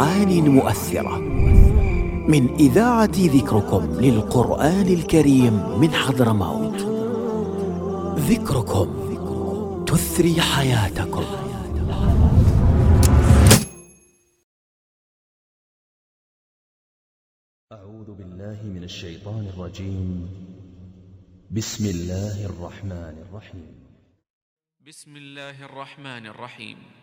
معان مؤثرة من إذاعة ذكركم للقرآن الكريم من حضرموت. ذكركم تثري حياتكم. أعوذ بالله من الشيطان الرجيم. بسم الله الرحمن الرحيم. بسم الله الرحمن الرحيم.